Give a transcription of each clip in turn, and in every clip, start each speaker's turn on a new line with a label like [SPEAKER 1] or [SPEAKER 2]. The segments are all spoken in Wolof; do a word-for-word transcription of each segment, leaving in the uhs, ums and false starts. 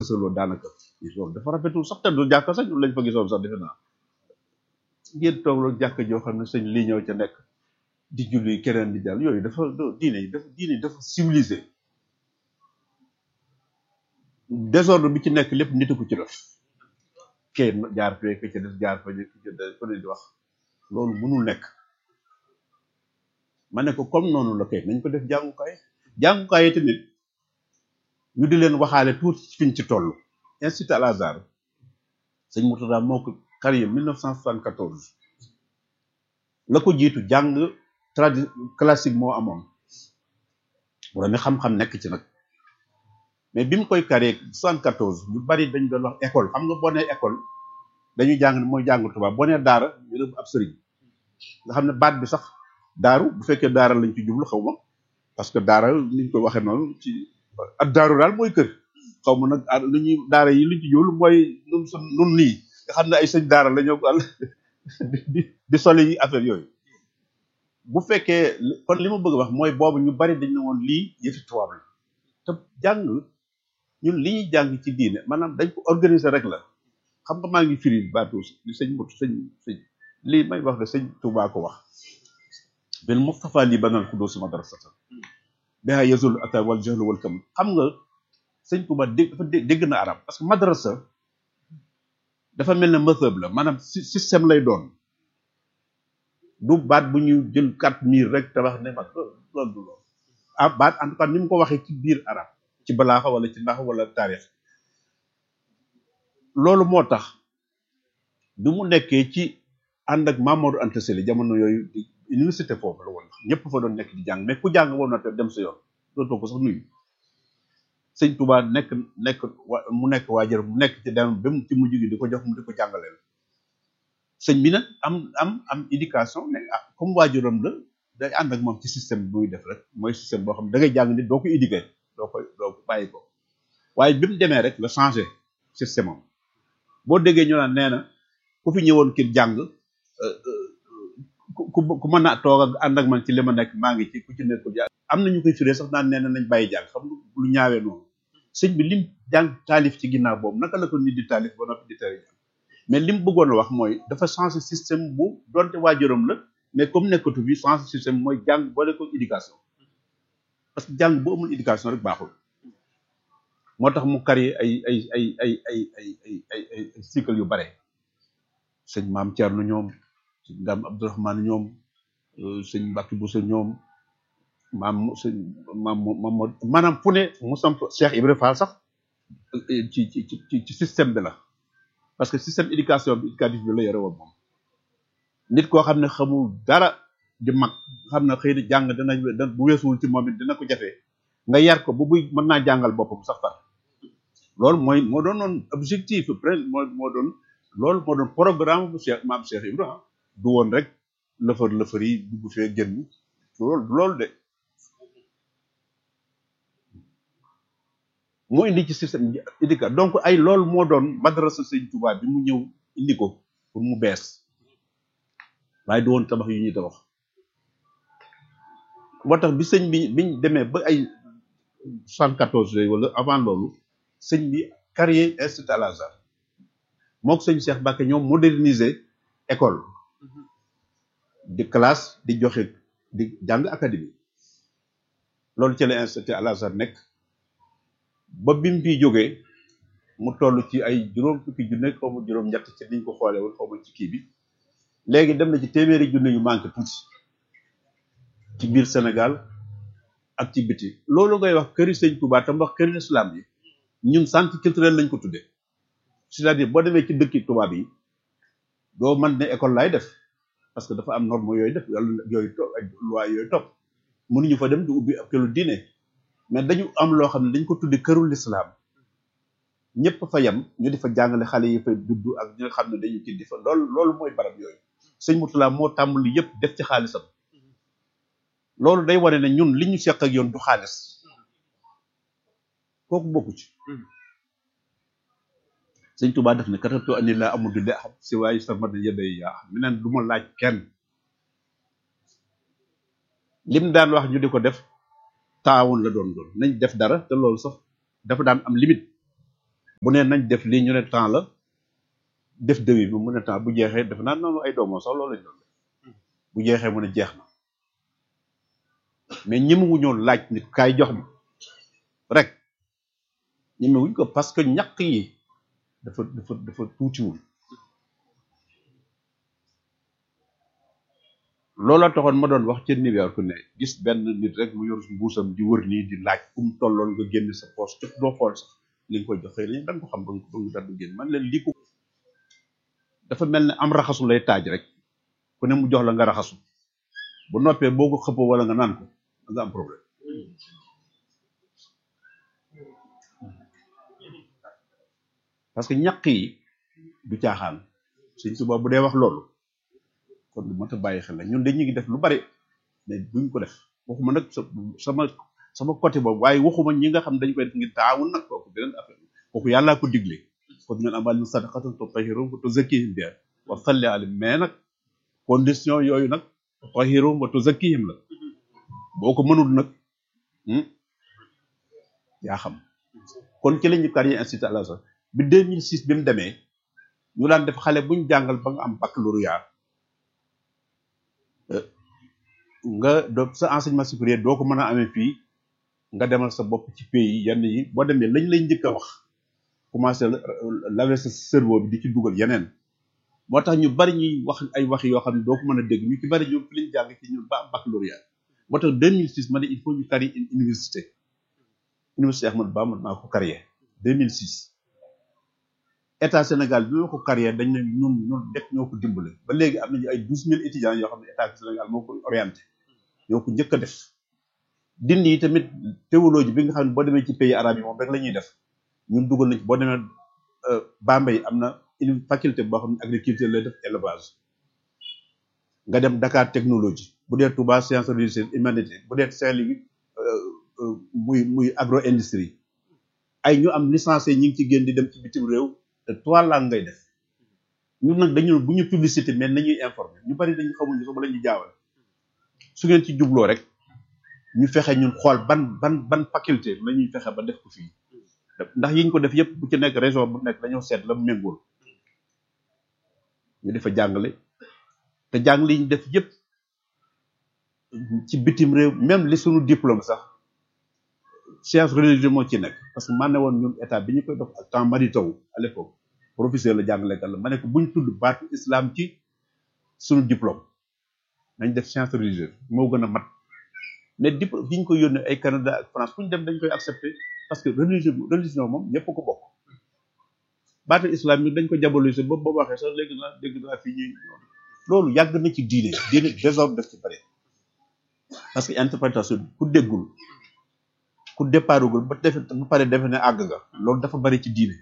[SPEAKER 1] fësaloo daanaka loolu dafa rafetul sax te du jàkk sax ñun lañ fa gisoon sax defe naa ngeen toog loolu jàkk joo xam ne sëñ lii ñëw ca nekk di julli keneen di jàll yooyu dafa diine yi dafa diine yi dafa civilisé désordre bi ci nekk lépp nit ko ci def kee jaar fee ka ca des jaar fa ki ca des fa di wax loolu mënul nekk ma ne ko comme noonu la kay nañ ko def jàngukaay jàngukaay yi tamit ñu di leen waxaale tuuti fiñ ci toll institut Al Azhar sëñ Murtada moo ko créé mille neuf cent soixante-quatorze la ko jiitu jàng tradi classique moo amoon wala ne xam-xam nekk ci nag mais bi mu koy créé soixante-quatorze ñu bari dañ doon wax école xam nga boo nee école dañuy jàng mooy jàng tubaab boo nee daara ñu ne ab sëriñ nga xam ne baat bi sax daaru bu fekkee daara lañ ci jublu xaw ma parce que daara niñ ko waxee noonu ci ak daaru daal mooy kër xaw ma nag lu ñuy daara yi liñ ci jublu mooy nun su nun nii nga xam ne ay sëñ daara la ñoo àll di di soli yi affaire yooyu bu fekkee kon li ma bëgg wax mooy boobu ñu bari dañ ne woon lii yëfi tubaab la te jàng ñun li ñuy jàng ci diine maanaam dañ ko organiser rek la xam nga maa ngi firi baatu li sëñ mut sëñ sëñ lii may wax de sëñ Tuubaa ko wax bil Mustafa li banal xudóos madrasatan biha yazul ata wal jahlu wal kam xam nga sëñ Tuubaa dégg dafa dégg na arab parce que madrasa dafa mel ne mazhab la maanaam système lay doon du baat bu ñu jël quatre mille rek tabax ne mag loolu du loolu ah baat en tout cas ni mu ko waxee ci biir arab ci balaaxa wala ci nax wala taarix loolu moo tax bi mu nekkee ci ànd ak Mamadou Anta Sali jamono yooyu di université foofu la woon ñëpp fa doon nekk di jàng mais ku jàng woon na te dem sa yoon dootoo ko sax nuyu sëñ Touba nekk nekk mu nekk waajur mu nekk ci dem ba mu ci mujj gi di ko jox mu di ko jàngaleel sëñ bi nag am am am éducation mais ah comme waajuram la day ànd ak moom ci système bi muy def rek mooy système boo xam ne da ngay jàng nit doo ko éduquer doo koy doo ko bàyyi ko waaye bi mu demee rek la changé système am boo déggee ñu naan nee na ku fi ñëwoon kii jàng ku ku mën a toog ak ànd ak man ci li ma nekk maa ngi ci ku ci nekkul jàng am na ñu koy firee sax naan nee na nañ bàyyi jàng xam nga lu ñaawee noonu sëñ bi lim jàng taalif ci ginnaaw boobu naka la ko nit di taalif ba noppi di tere jàng mais lim bëggoon a wax mooy dafa changé système bu donte waajuram la mais comme nekkatu bi changé système mooy jàng boole ko éducation parce que jàng bu amul éducation rek baaxul moo tax mu créé ay ay ay ay ay ay ay ay ay cycle yu bare sëñ maam Thierno ñoom sëñ Dame Abdourahmane ñoom sëñ Mbacke Bousso ñoom maam sëñ maam maam maanaam fu ne mu samp Cheikh Ibrahima Fall sax ci ci ci ci système bi la parce que système éducation bi éducatif bi la yore woon moom nit koo xam ne xamul dara di mag xam ne xëy na jàng dana bu weesuwul ci moom it dina ko jafe nga yar ko bu buy mën naa jàngal boppam sax far loolu mooy moo doon noon objectif moo moo doon loolu moo doon programme bu Cheikh maam Cheikh Ibrahima du woon rek lëfër lëfër yi dugg fee génn loolu loolu de moo indi ci système éducatif donc ay loolu moo doon madrasa sëñ Touba bi mu ñëw indi ko pour mu bees waaye du woon tabax yu ñuy tabax moo tax bi sëñ bi biñ demee ba ay soixante-quatorze yooyu wala avant loolu sëñ bi créé institut Al Azhar moo ko sëñ Cheikh Mbacké ñoom moderniser école di classe di joxe di jàng académie loolu ci la institut Al Azhar nekk ba bi mu fiy jógee mu toll ci ay juróom fukki junne xaw ma juróom ñett ci niñ ko xoolee woon xaw ma ci kii bi léegi dem na ci téeméeri junne yu manqué tuuti ci biir Sénégal ak ci biti loolu ngay wax këri sëñ Touba tam wax këri islam yi ñun centre culturel lañ ko tuddee c'est-à-dire boo demee ci dëkki tubaab yi doo man ne école laay def parce que dafa am norme yooyu def yàlla yooyu topp ak loi yooyu topp mënuñu fa dem di ubbi ab këru diine mais dañu am loo xam ne dañ ko tudde kërul islam ñëpp fa yem ñu di fa jàngale xale yi fay dudd ak ñi nga xam ne dañu ci di fa loolu loolu mooy barab yooyu sëñ Mourtala moo tàmbali yëpp def ci xaalisam loolu day wane ne ñun li ñu seq ak yoon du xaalis kooku bokku ci sëñ Touba def ne katabtu ani laa amudu li ahad si waaye sama yaday yaa mi neen du ma laaj kenn lim daan wax ñu di ko def taawun la doon doon nañ def dara te loolu sax dafa daan am limite bu ne nañ def lii ñu ne temps la def devis bi mu ne temps bu jeexee def naa noonu ay doomoo sax loolu lañ doon def bu jeexee mu ne jeex na mais ñemewuñoo laaj nit kaay jox ma rek ñemewuñ ko parce que ñàkk yi dafa dafa dafa tuutiwul loola taxoon ma doon wax ci New York ne gis benn nit rek mu yor mbuusam di wër nii di laaj fu mu tolloon nga génn sa poche te doo xool sax li nga koy jox xëy na da nga ko xam ba nga ba nga daddu génn man leen lii ko dafa mel ne am raxasu lay taaj rek ku ne mu jox la nga raxasu bu noppee boo ko xëppoo wala nga naan ko da nga am problème parce que ñàkk yi du caaxaan Sëñ Tuubaa bu dee wax loolu kon lu mat a bàyyi xel la ñun dañu ngi def lu bari mais duñ ko def waxuma nag sama sama côté boobu waaye waxuma ñi nga xam dañ koy def ngir taawun nag kooku beneen affaire kooku yàllaa ko digle kon ñun amal sadaqatan tutahhiruhum wa tuzakkihim biha wa salli alayhim mais nag condition yooyu nag tutahhiruhum wa tuzakkihim la boo ko mënul nag yaa xam kon ci la ñu créé institut Al Azhar bi deux mille six bi mu demee ñu daan def xale buñ jàngal ba nga am baccalauréat nga do sa enseignement supérieur doo ko mën a amee fii nga demal sa bopp ci pays yenn yi boo demee lañ lay njëkk a wax commencé laver sa cerveau bi di ci dugal yeneen moo tax ñu bari ñuy wax ay wax yoo xam ne doo ko mën a dégg ñu ci bari ñoom fi lañ jàng ci ñun ba am baccalauréat moo tax deux mille six ma ne il faut ñu créer une université université Ahmadou Bamba maa ko créé deux mille six état Sénégal bi ma ko créé dañ ne ñun ñun def ñoo ko dimbale ba léegi am nañu ay douze mille étudiants yoo xam ne état Sénégal moo ko orienté ñoo ko njëkk a def dindi yi tamit théologie bi nga xam ne boo demee ci pays arabe yi moom rek la ñuy def ñun dugal nañ ci boo demee Bambey am na une faculté boo xam ne agriculture lay def élevage nga dem Dakar technologie bu dee Touba sciences religieuses humanité bu dee Saint-Louis muy muy agro industrie ay ñu am licencié ñi ngi ci génn di dem ci bitim réew te trois langues ngay def ñun nag dañu bu ñu publicité mais nañuy informer ñu bari dañu xamuñu sax ba la ñuy jaawal su ngeen ci jubloo rek ñu fexe ñun xool ban ban ban faculté la ñuy fexe ba def ko fii ndax yiñ ko def yëpp bu ci nekk région bu nekk dañoo seet la mu méngool ñu defa jàngale te jàngale yi ñu def yëpp ci bitim réew même li suñu diplôme sax science religieuse moo ci nekk parce que man ne woon ñun état bi ñu koy dox ak temps Mary Teuw à l'époque professeur la jàngalekat la ma ne ko buñ tudd baatu islam ci suñu diplôme nañ def science religieuse moo gën a mat mais diplôme bi ñu koy yónnee ay Canada ak France fu ñu dem dañ koy accepter parce que religion religion moom ñëpp ko bokk baatu islam yi dañ ko diaboliser boobu boo waxee sax léegi naa dégg naa fii ñuy loolu yàgg na ci diine diine désordre def ci bëri parce que interprétation ku déggul ku départugul ba defe ba pare defe ne àgg nga loolu dafa bari ci diine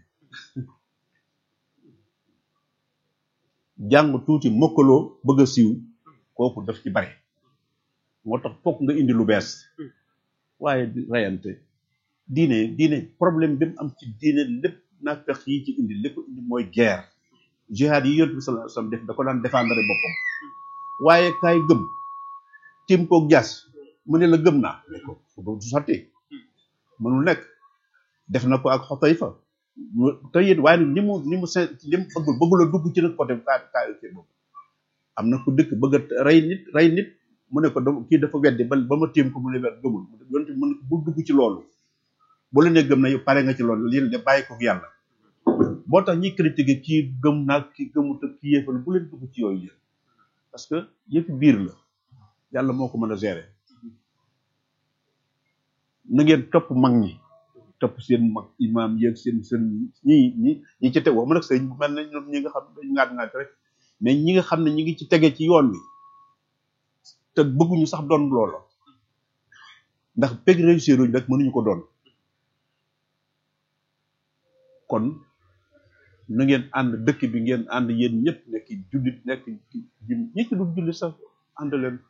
[SPEAKER 1] jàng tuuti mokkaloo bëgg a siiw kooku daf ci bari moo tax fokk nga indi lu bees waaye di rayante diine diine problème bi mu am ci diine lépp naa fex yi ci indi lépp indi mooy guerre jihad yi yonent bi sallallahu alayhi wasallam def da ko daan défendre boppam waaye kaay gëm tim koog jaas mu ne la gëm naa ne ko du sotti mënul nekk def na ko ak Xutayfa te it waaye nag ni mu ni mu seen li mu bëggul bëggul a dugg ci nag côté kaa kaa kii boobu am na ku dëkk bëgg a rey nit rey nit mu ne ko da kii dafa weddi ba ba ma tiim ko mu ne wet gëmul yonte mu ne ko bu dugg ci loolu bu la ne gëm na yow pare nga ci loolu yéen de bàyyi ko yàlla boo tax ñuy critiquer kii gëm naag kii gëmut ak kii yéefal bu leen dugg ci yooyu yéen parce que yëfi biir la yàlla moo ko mën a gérer na ngeen topp mag ñi topp seen mag imaam yeeg seen seen ñi ñi ñi ci teg wax ma nag sëñ bu mel ne ñoom ñi nga xam dañu ngaat ngaat rek mais ñi nga xam ne ñi ngi ci tege ci yoon wi te bëgguñu sax doon loola ndax peg réussir uñ rek mënuñu ko doon kon na ngeen ànd dëkk bi ngeen ànd yéen ñëpp nekk jullit nekk ñi ci dul jullit sax ànd leen